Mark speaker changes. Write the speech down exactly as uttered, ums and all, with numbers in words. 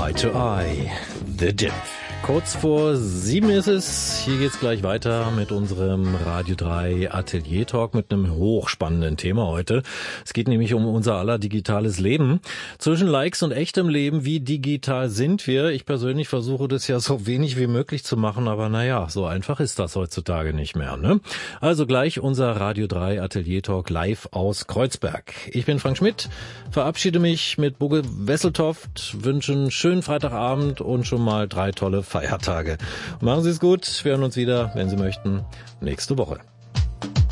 Speaker 1: Eye to Eye, The Dip. Kurz vor sieben ist es. Hier geht's gleich weiter mit unserem Radio drei Atelier Talk mit einem hochspannenden Thema heute. Es geht nämlich um unser aller digitales Leben. Zwischen Likes und echtem Leben, wie digital sind wir? Ich persönlich versuche das ja so wenig wie möglich zu machen, aber naja, so einfach ist das heutzutage nicht mehr, ne? Also gleich unser Radio drei Atelier Talk live aus Kreuzberg. Ich bin Frank Schmidt, verabschiede mich mit Bugge Wesseltoft, wünsche einen schönen Freitagabend und schon mal drei tolle Feiertage. Machen Sie es gut, wir hören uns wieder, wenn Sie möchten, nächste Woche.